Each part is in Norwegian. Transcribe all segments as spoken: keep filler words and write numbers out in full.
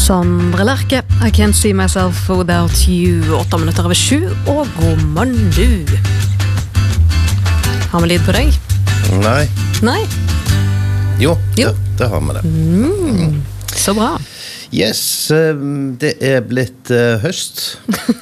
Sondre Lerche, I Can't See Myself Without You. Åtte minutter over sju, og god morgen du. Har vi lyd på deg? Nei. Nei? Jo, jo. Det, det har vi det. Mm, så bra. Yes, det er blitt uh, høst.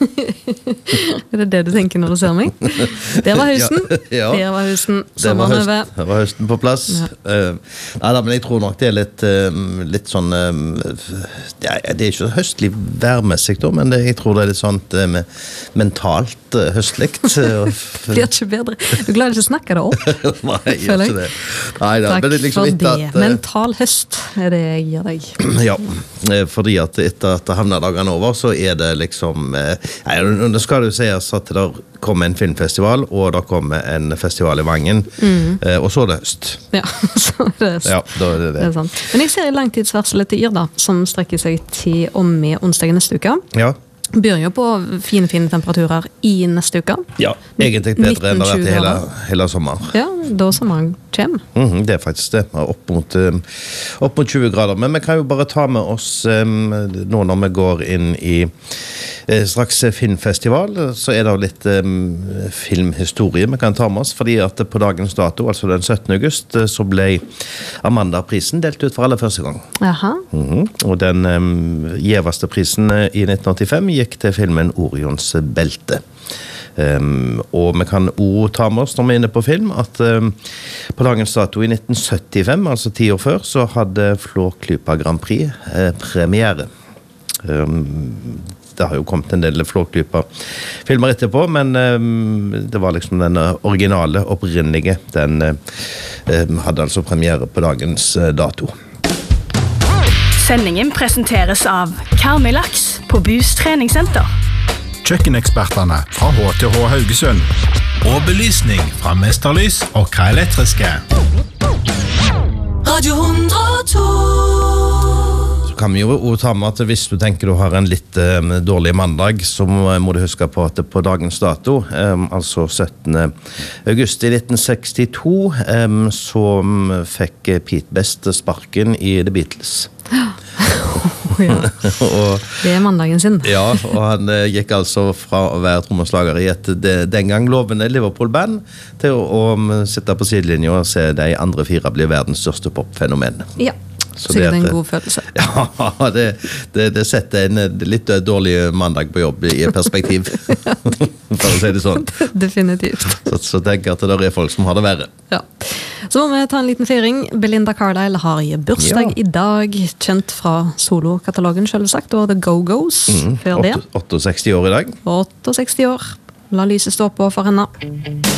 Er det det du tenker når du ser meg? Det var høsten. Ja, ja. Det var høsten. Det var, høst, det var høsten på plass. Ja. Uh, nei, da, men jeg tror nok det er litt, uh, litt sånn uh, ja, det er ikke høstlig værmessig da, men det, jeg tror det er litt sånn uh, mentalt uh, høstlikt. Det blir ikke bedre. Du klarer ikke å snakke det opp. Nei, jeg gjør ikke det. Nei, da, Takk men det er liksom for det. At, uh, mental høst er det jeg gir deg. Ja, fordi at etter at havnedagene over, så er det liksom ja, nå skal det jo sies at det kommer en filmfestival, og det kommer en festival i Vangen, mm. og så er det høst. Ja, så er det høst. Ja, da er det det. Det er sant. Men jeg ser i langtidsvarselet til Yrda, som strekker seg til og med onsdag neste uke. Ja. Begynner jo på fine, fine temperaturer i neste uke. Ja, egentlig bedre enn det har vært hele, hele sommeren. Ja, da sommeren kommer. Mm, det er faktisk det, opp mot, um, opp mot tjue grader. Men vi kan jo bare ta med oss, um, nå når vi går inn i uh, straks filmfestival, så er det litt um, filmhistorie vi kan ta med oss, fordi at på dagens dato, altså den syttende august, så ble Amanda-prisen delt ut for aller første gang. Aha. Mm, og den um, gjeveste prisen i nitten åttifem gikk til filmen Orions belte. Um, og vi kan også ta med oss når vi er inne på film at um, på dagens dato i nitten syttifem, altså ti år før, så hadde Flåklypa Grand Prix eh, premiere. Um, det har jo kommet en del Flåklypa filmer etterpå, men um, det var liksom den originale, opprinnelige. Den uh, hadde altså premiere på dagens uh, dato. Sendingen presenteres av Karmøy Laks på Bus treningssenter. Kjøkkenekspertene fra H T H Haugesund. Og belysning fra Mesterlys og K Elektriske. Radio hundre og to. Så kan vi jo også ta med at hvis du tenker du har en litt um, dårlig mandag, så må, må du huske på at det på dagens dato, um, altså syttende august i nitten sekstito, um, så um, fikk Pete Best sparken i The Beatles. Ja. og, det er mandagen sin. Ja, og han eh, gikk altså fra å være trommeslager i et de, den gang lovende Liverpool-band til å, å sitte på sidelinjen og se de andre fire bli verdens største popfenomen. Ja, så sikkert det er en god følelse. Ja, det, det, det setter en litt dårlig mandag på jobb i perspektiv. For å si det sånn. Definitivt. Så, så tenker jeg at det er folk som har det verre. Ja. Så må vi ta en liten feiring. Belinda Carlisle har i bursdag ja. i dag, kjent fra solokatalogen selvsagt, og The Go-Go's mm, før det. åttiseksti år i dag. åttiseksti år. La lyset stå på for henne.